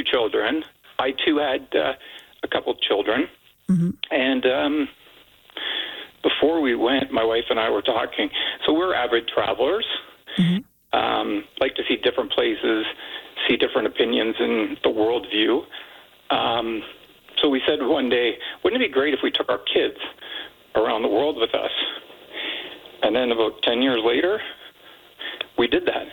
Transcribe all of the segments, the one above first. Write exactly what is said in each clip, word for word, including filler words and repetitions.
two children. I, too, had uh, a couple children. Mm-hmm. And um, before we went, my wife and I were talking. So we're avid travelers. Mm-hmm. Um, like to see different places, see different opinions in the worldview. Um, so we said one day, wouldn't it be great if we took our kids around the world with us? And then about ten years later, we did that.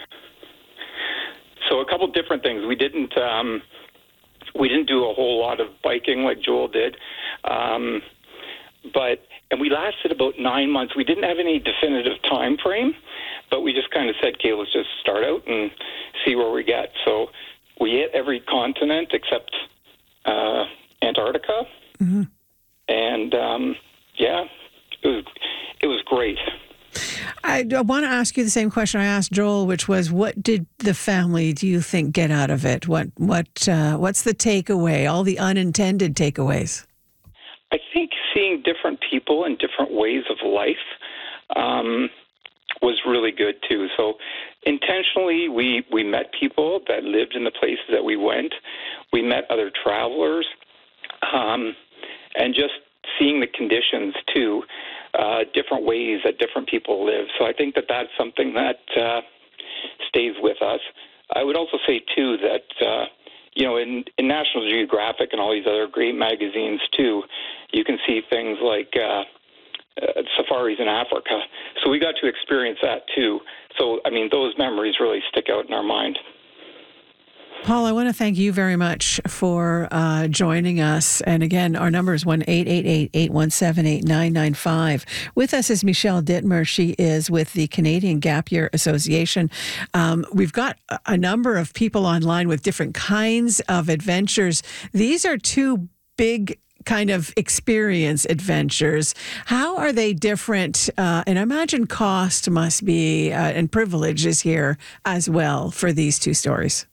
So a couple different things. We didn't um, we didn't do a whole lot of biking like Joel did, um, but and we lasted about nine months. We didn't have any definitive time frame, but we just kind of said, "Okay, let's just start out and see where we get." So we hit every continent except uh, Antarctica, mm-hmm. and um, yeah, it was it was great. I want to ask you the same question I asked Joel, which was, what did the family, do you think, get out of it? What what uh, what's the takeaway? All the unintended takeaways. I think seeing different people and different ways of life um, was really good too. So intentionally, we we met people that lived in the places that we went. We met other travelers, um, and just seeing the conditions too. Uh, different ways that different people live. So I think that that's something that uh, stays with us. I would also say, too, that, uh, you know, in, in National Geographic and all these other great magazines, too, you can see things like uh, uh, safaris in Africa. So we got to experience that, too. So, I mean, those memories really stick out in our mind. Paul, I want to thank you very much for uh, joining us. And again, our number is one eight eight eight, eight one seven, eight nine nine five. With us is Michelle Dittmer. She is with the Canadian Gap Year Association. Um, we've got a number of people online with different kinds of adventures. These are two big kind of experience adventures. How are they different? Uh, and I imagine cost must be, uh, and privilege is here as well for these two stories.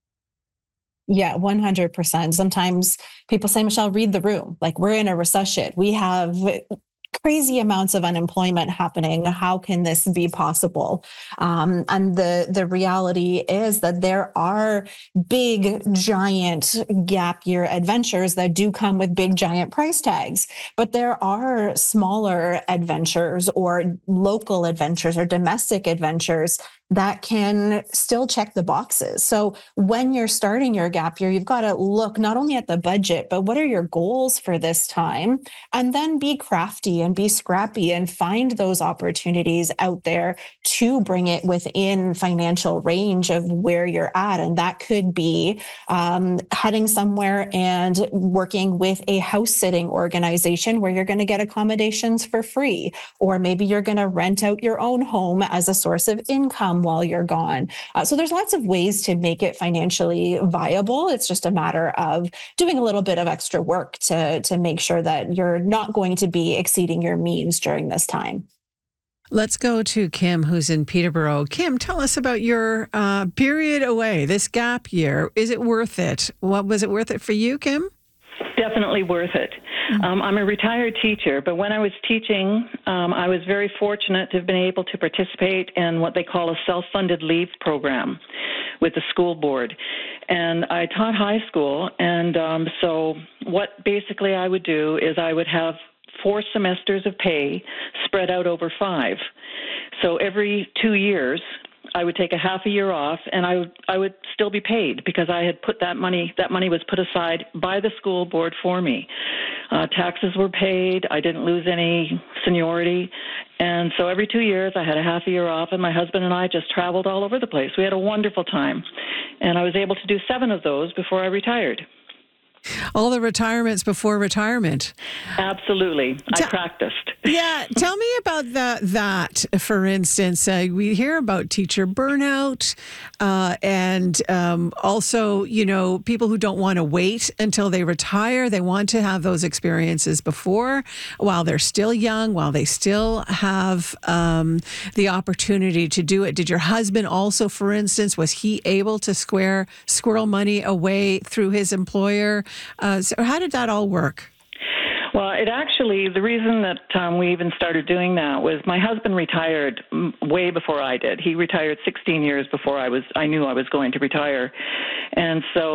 Yeah, one hundred percent. Sometimes people say, Michelle, read the room. Like, we're in a recession. We have crazy amounts of unemployment happening. How can this be possible? Um, and the, the reality is that there are big, giant gap year adventures that do come with big, giant price tags. But there are smaller adventures or local adventures or domestic adventures that can still check the boxes. So when you're starting your gap year, you've got to look not only at the budget, but what are your goals for this time? And then be crafty and be scrappy and find those opportunities out there to bring it within financial range of where you're at. And that could be um, heading somewhere and working with a house sitting organization where you're going to get accommodations for free. Or maybe you're going to rent out your own home as a source of income while you're gone. Uh, so there's lots of ways to make it financially viable. It's just a matter of doing a little bit of extra work to, to make sure that you're not going to be exceeding your means during this time. Let's go to Kim, who's in Peterborough. Kim, tell us about your uh, period away, this gap year. Is it worth it? What was it worth it for you, Kim? Definitely worth it. Um, I'm a retired teacher, but when I was teaching, um, I was very fortunate to have been able to participate in what they call a self-funded leave program with the school board. And I taught high school, and um, so what basically I would do is I would have four semesters of pay spread out over five. So every two years, I would take a half a year off, and I would, I would still be paid because I had put that money, that money was put aside by the school board for me. Uh, taxes were paid. I didn't lose any seniority. And so every two years I had a half a year off, and my husband and I just traveled all over the place. We had a wonderful time. And I was able to do seven of those before I retired. All the retirements before retirement. Absolutely. I practiced. Yeah. Tell me about the, that, for instance. Uh, we hear about teacher burnout uh, and um, also, you know, people who don't want to wait until they retire. They want to have those experiences before, while they're still young, while they still have um, the opportunity to do it. Did your husband also, for instance, was he able to square squirrel money away through his employer? Uh, so how did that all work? Well, it actually, the reason that um, we even started doing that was my husband retired way before I did. He retired sixteen years before I was, I knew I was going to retire. And so